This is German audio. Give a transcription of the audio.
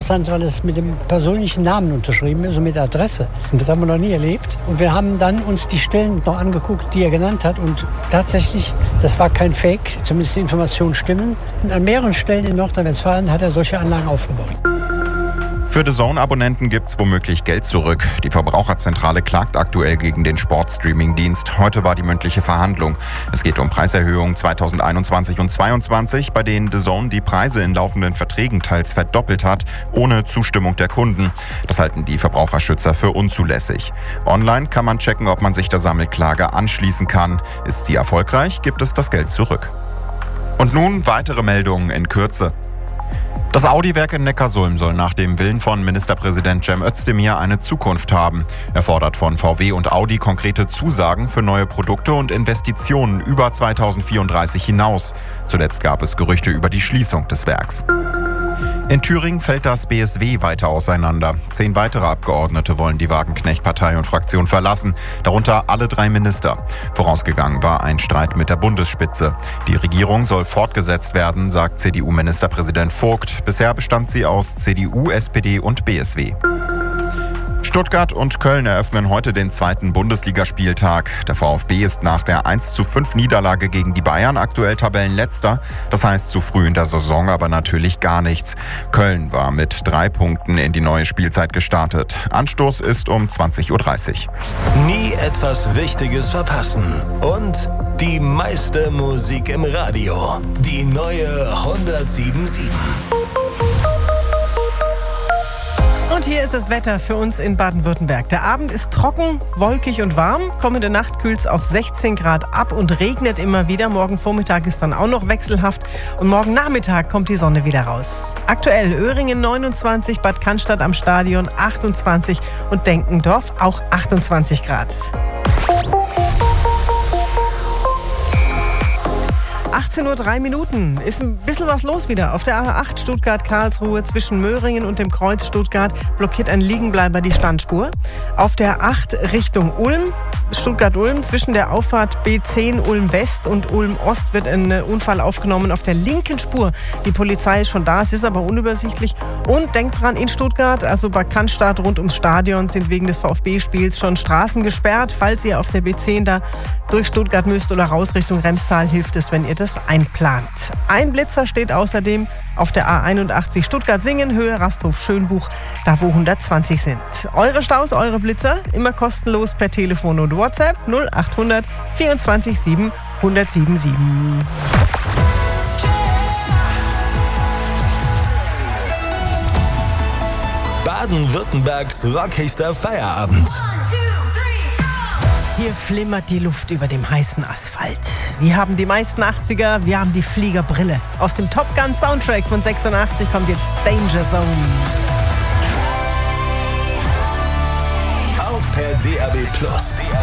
interessant, weil es mit dem persönlichen Namen unterschrieben ist und mit der Adresse. Und das haben wir noch nie erlebt. Und wir haben dann uns die Stellen noch angeguckt, die er genannt hat. Und tatsächlich, das war kein Fake, zumindest die Informationen stimmen. Und an mehreren Stellen in Nordrhein-Westfalen hat er solche Anlagen aufgebaut. Für DAZN-Abonnenten gibt's womöglich Geld zurück. Die Verbraucherzentrale klagt aktuell gegen den Sportstreaming-Dienst. Heute war die mündliche Verhandlung. Es geht um Preiserhöhungen 2021 und 2022, bei denen DAZN die Preise in laufenden Verträgen teils verdoppelt hat, ohne Zustimmung der Kunden. Das halten die Verbraucherschützer für unzulässig. Online kann man checken, ob man sich der Sammelklage anschließen kann. Ist sie erfolgreich, gibt es das Geld zurück. Und nun weitere Meldungen in Kürze. Das Audi-Werk in Neckarsulm soll nach dem Willen von Ministerpräsident Cem Özdemir eine Zukunft haben. Er fordert von VW und Audi konkrete Zusagen für neue Produkte und Investitionen über 2034 hinaus. Zuletzt gab es Gerüchte über die Schließung des Werks. In Thüringen fällt das BSW weiter auseinander. 10 weitere Abgeordnete wollen die Wagenknecht-Partei und Fraktion verlassen, darunter alle 3 Minister. Vorausgegangen war ein Streit mit der Bundesspitze. Die Regierung soll fortgesetzt werden, sagt CDU-Ministerpräsident Vogt. Bisher bestand sie aus CDU, SPD und BSW. Stuttgart und Köln eröffnen heute den 2. Bundesligaspieltag. Der VfB ist nach der 1:5 Niederlage gegen die Bayern aktuell Tabellenletzter. Das heißt zu früh in der Saison aber natürlich gar nichts. Köln war mit 3 Punkten in die neue Spielzeit gestartet. Anstoß ist um 20:30 Uhr. Nie etwas Wichtiges verpassen. Und die meiste Musik im Radio. Die neue 107.7. Und hier ist das Wetter für uns in Baden-Württemberg. Der Abend ist trocken, wolkig und warm. Kommende Nacht kühlt es auf 16 Grad ab und regnet immer wieder. Morgen Vormittag ist dann auch noch wechselhaft. Und morgen Nachmittag kommt die Sonne wieder raus. Aktuell Öhringen 29, Bad Cannstatt am Stadion 28 und Denkendorf auch 28 Grad. 18:03 Uhr. Ist ein bisschen was los wieder. Auf der A8 Stuttgart-Karlsruhe zwischen Möhringen und dem Kreuz Stuttgart blockiert ein Liegenbleiber die Standspur. Auf der 8 Richtung Ulm, Stuttgart-Ulm, zwischen der Auffahrt B10 Ulm-West und Ulm-Ost wird ein Unfall aufgenommen auf der linken Spur. Die Polizei ist schon da, es ist aber unübersichtlich. Und denkt dran, in Stuttgart, also bei Cannstatt rund ums Stadion, sind wegen des VfB-Spiels schon Straßen gesperrt. Falls ihr auf der B10 da durch Stuttgart müsst oder raus Richtung Remstal, hilft es, wenn ihr das einplant. Ein Blitzer steht außerdem auf der A81 Stuttgart-Singen, Höhe Rasthof-Schönbuch, da wo 120 sind. Eure Staus, eure Blitzer, immer kostenlos per Telefon und WhatsApp 0800 24 7 1077. Baden-Württembergs rockigster Feierabend. Hier flimmert die Luft über dem heißen Asphalt. Wir haben die meisten 80er, wir haben die Fliegerbrille. Aus dem Top Gun Soundtrack von 86 kommt jetzt Danger Zone. Auch per DAB+.